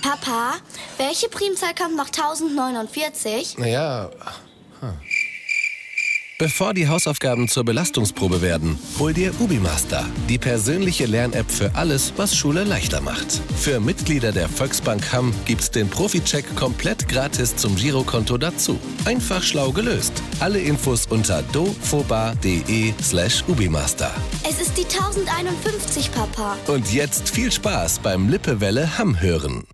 Papa, welche Primzahl kommt nach 1049? Naja. Bevor die Hausaufgaben zur Belastungsprobe werden, hol dir UbiMaster, die persönliche Lern-App für alles, was Schule leichter macht. Für Mitglieder der Volksbank Hamm gibt's den Profi-Check komplett gratis zum Girokonto dazu. Einfach schlau gelöst. Alle Infos unter dofoba.de/UbiMaster. Es ist die 1051, Papa. Und jetzt viel Spaß beim Lippewelle Hamm hören.